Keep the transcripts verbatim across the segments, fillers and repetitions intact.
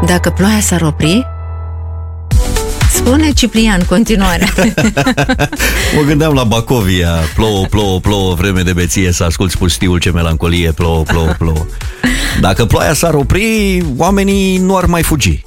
Dacă ploaia s-ar opri, spune Ciprian, continuare. Mă gândeam la Bacovia. Plouă, plouă, plouă, vreme de beție, să asculți pustiul, ce melancolie. Plouă, plouă, plouă. Dacă ploaia s-ar opri, oamenii nu ar mai fugi.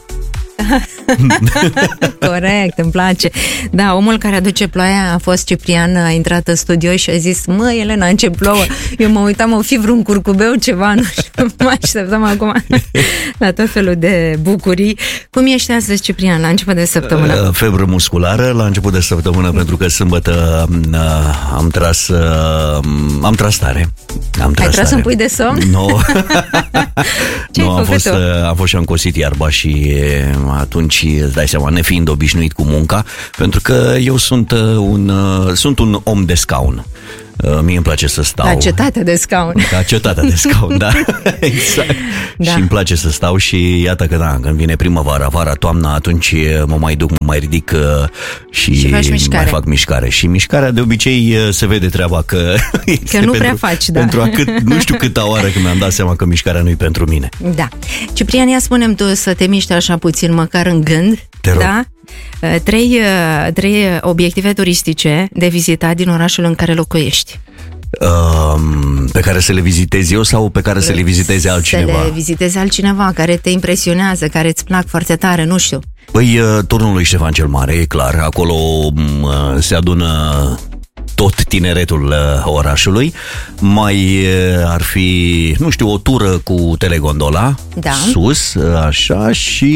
Corect, îmi place. Da, omul care aduce ploaia a fost Ciprian, a intrat în studio și a zis: mă, Elena, în ce plouă. Eu mă uitam, o fi vreun curcubeu, ceva, nu știu, mă așteptam acum la tot felul de bucurii. Cum ești astăzi, Ciprian, la început de săptămână? Febră musculară la început de săptămână, pentru că sâmbătă am tras am tras tare. Am tras Ai tras tare. un pui de somn? Nu. Ce nu, ai am fost, făcut-o? am fost și am cosit iarba și atunci îți dai seama, nefiind obișnuit cu munca, pentru că eu sunt un, sunt un om de scaun. Mie îmi place să stau. La cetatea de scaun. La cetatea de scaun, da. Exact. Da. Și îmi place să stau și iată că da, când vine primăvara, vara, toamna, atunci mă mai duc, mă mai ridic și, și mai fac mișcare. Și mișcarea de obicei se vede treaba că că nu prea faci, da. Pentru a cât, nu știu câta oară când mi-am dat seama că mișcarea nu-i pentru mine. Da. Ciprian, ia spune-mi tu să te miști așa puțin, măcar în gând. Te rog. Da? Trei, trei obiective turistice de vizitat din orașul în care locuiești. Um, pe care să le vizitezi eu sau pe care să le viziteze altcineva? Să le vizitezi altcineva, care te impresionează, care îți plac foarte tare, nu știu. Păi, turnul lui Ștefan cel Mare, e clar. Acolo se adună tot tineretul orașului. Mai ar fi, nu știu, o tură cu telegondola, da, sus, așa, și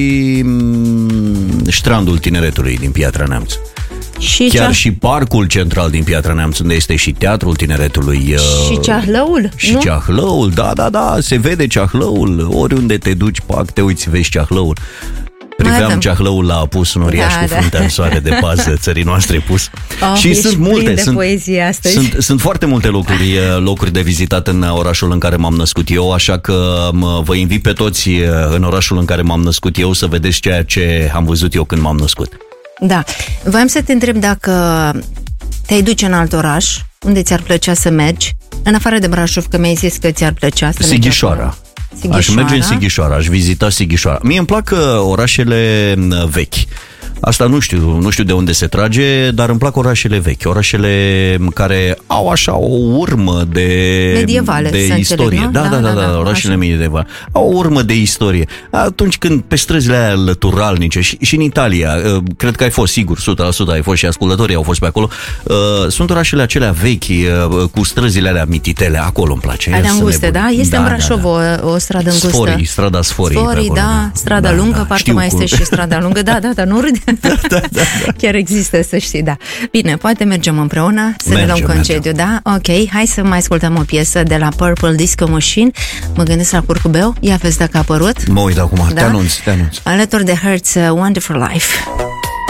strandul tineretului din Piatra Neamț. Și Chiar cea... și parcul central din Piatra Neamț, unde este și teatrul tineretului. Și Ceahlăul, Și nu? Ceahlăul, da, da, da, se vede Ceahlăul. Oriunde te duci, pac, te uiți, vezi Ceahlăul. Priveam Ceahlăul la apus, un uriaș da, cu fruntea da. în soare de pază țării noastre pus. Oh, și sunt multe, de sunt, sunt, sunt foarte multe locuri, locuri de vizitat în orașul în care m-am născut eu, așa că vă invit pe toți în orașul în care m-am născut eu să vedeți ceea ce am văzut eu când m-am născut. Da, voiam să te întreb dacă te-ai duce în alt oraș, unde ți-ar plăcea să mergi, în afară de Brașov, că mi-ai zis că ți-ar plăcea să Sighișoara. mergi acolo. Aș merge în Sighișoara, aș vizita Sighișoara. Mie îmi plac orașele vechi. Asta nu știu, nu știu de unde se trage, dar îmi plac orașele vechi, orașele care au așa o urmă de, medievale, de istorie. Înțeleg, da, da, da, da, da, orașele așa. medievale. Au o urmă de istorie. Atunci când pe străzile alea lăturalnice și, și în Italia, cred că ai fost, sigur, o sută la sută ai fost și ascultătorii au fost pe acolo, sunt orașele acelea vechi, cu străzile alea mititele, acolo îmi place. Alea înguste, da? Este da, în Brașov da, da. O, o stradă îngustă. Sforii, strada Sforii. Sforii, acolo, da, strada da, lungă, da, parcă mai cu... este și strada lungă, da, da, da, nu râde. Da, da, da, da. Chiar există, să știi, da. Bine, poate mergem împreună, să mergem, ne luăm concediu, mergem. da? Ok, hai să mai ascultăm o piesă de la Purple Disco Machine. Mă gândesc la curcubeu, ia vezi dacă a apărut. Mă uit acum, da? te anunț, te anunț. Alături de Hertz, uh, Wonderful Life.